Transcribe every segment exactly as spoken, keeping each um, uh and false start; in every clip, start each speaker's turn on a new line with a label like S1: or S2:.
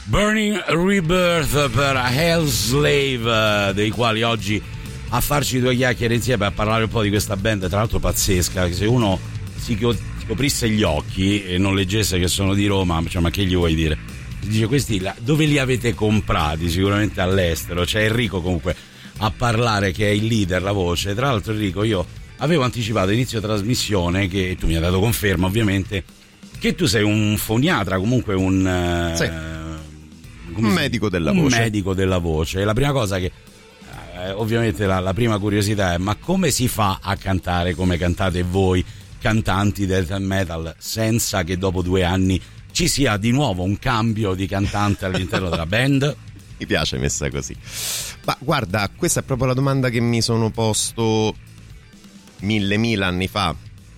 S1: Burning Rebirth per Hellslave, dei quali oggi a farci due chiacchiere insieme, a parlare un po' di questa band, tra l'altro pazzesca, che se uno si coprisse gli occhi e non leggesse che sono di Roma, cioè, ma che gli vuoi dire? Dice, questi là, dove li avete comprati? Sicuramente all'estero. C'è Enrico comunque a parlare, che è il leader, la voce. Tra l'altro Enrico, io avevo anticipato inizio trasmissione, che tu mi hai dato conferma ovviamente, che tu sei un foniatra, comunque un...
S2: Sì.
S1: Eh,
S2: un medico della
S1: un
S2: voce.
S1: Un medico della voce. E la prima cosa che, eh, ovviamente la, la prima curiosità è, ma come si fa a cantare come cantate voi, cantanti death metal, senza che dopo due anni ci sia di nuovo un cambio di cantante all'interno della band?
S2: Mi piace messa così. Ma guarda, questa è proprio la domanda che mi sono posto mille mila anni fa,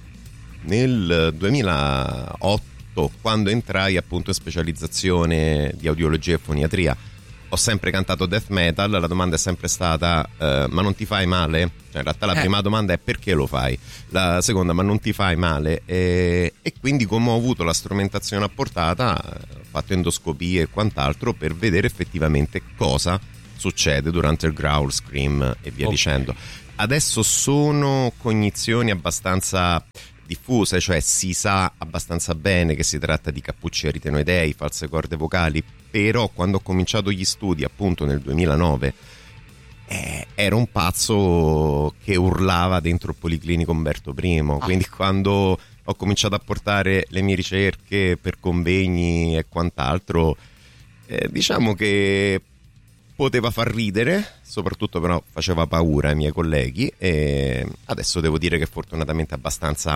S2: nel duemilaotto, quando entrai appunto in specializzazione di audiologia e foniatria. Ho sempre cantato death metal, la domanda è sempre stata eh, ma non ti fai male? Cioè, in realtà la eh. prima domanda è perché lo fai, la seconda ma non ti fai male, e, e quindi come ho avuto la strumentazione a portata, ho fatto endoscopie e quant'altro per vedere effettivamente cosa succede durante il growl, scream e via okay. dicendo. Adesso sono cognizioni abbastanza diffuse, cioè si sa abbastanza bene che si tratta di cappucci aritenoidei, false corde vocali, però quando ho cominciato gli studi appunto nel duemilanove eh, ero un pazzo che urlava dentro il Policlinico Umberto I, ah. quindi quando ho cominciato a portare le mie ricerche per convegni e quant'altro, eh, diciamo che poteva far ridere, soprattutto però faceva paura ai miei colleghi, e adesso devo dire che fortunatamente abbastanza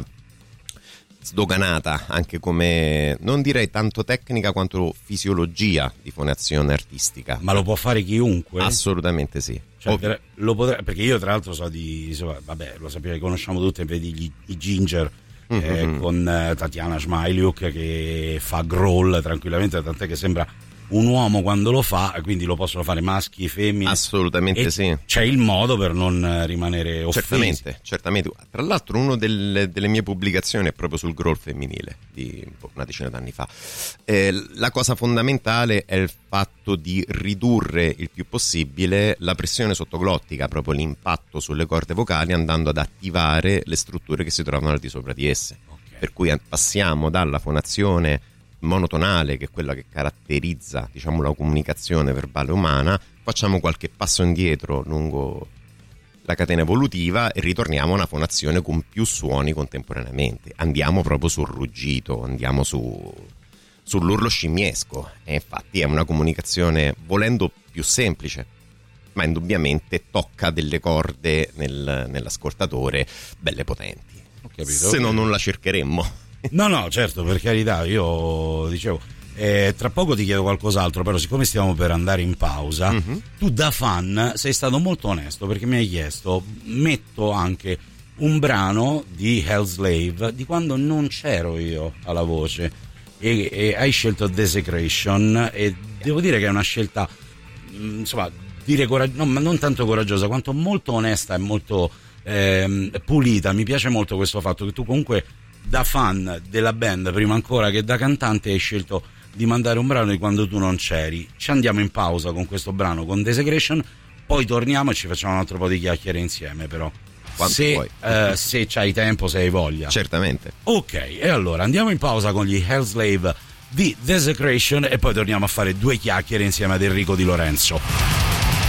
S2: sdoganata anche come, non direi tanto tecnica quanto fisiologia di fonazione artistica.
S1: Ma lo può fare chiunque?
S2: Assolutamente sì.
S1: Cioè, per, lo potrei, perché io tra l'altro so di, insomma, vabbè, lo sappiamo, conosciamo tutti, vedi gli, i Ginger, mm-hmm. eh, con eh, Tatiana Schmeiliuk che fa growl tranquillamente, tant'è che sembra un uomo quando lo fa, quindi lo possono fare maschi, femmine.
S2: Assolutamente
S1: e
S2: sì.
S1: C'è il modo per non rimanere offesi.
S2: Certamente, certamente. Tra l'altro una delle, delle mie pubblicazioni è proprio sul growl femminile di una decina d'anni fa. Eh, la cosa fondamentale è il fatto di ridurre il più possibile la pressione sottoglottica, proprio l'impatto sulle corde vocali, andando ad attivare le strutture che si trovano al di sopra di esse. Okay. Per cui passiamo dalla fonazione monotonale, che è quella che caratterizza, diciamo, la comunicazione verbale umana, facciamo qualche passo indietro lungo la catena evolutiva e ritorniamo a una fonazione con più suoni contemporaneamente. Andiamo proprio sul ruggito, andiamo su sull'urlo scimmiesco, e infatti è una comunicazione volendo più semplice, ma indubbiamente tocca delle corde nel, nell'ascoltatore belle potenti.
S1: Ho capito,
S2: se no non la cercheremmo.
S1: No, no, certo, per carità, io dicevo, eh, tra poco ti chiedo qualcos'altro, però siccome stiamo per andare in pausa, mm-hmm. tu da fan sei stato molto onesto, perché mi hai chiesto, metto anche un brano di Hellslave di quando non c'ero io alla voce, e, e hai scelto Desecration, e devo dire che è una scelta, insomma, dire corag- no, ma non tanto coraggiosa quanto molto onesta e molto eh, pulita. Mi piace molto questo fatto che tu comunque da fan della band, prima ancora che da cantante, hai scelto di mandare un brano di quando tu non c'eri. Ci andiamo in pausa con questo brano, con Desecration, poi torniamo e ci facciamo un altro po' di chiacchiere insieme, però se, eh, se c'hai tempo, se hai voglia.
S2: Certamente.
S1: Ok, e allora andiamo in pausa con gli Hellslave di Desecration e poi torniamo a fare due chiacchiere insieme ad Enrico Di Lorenzo.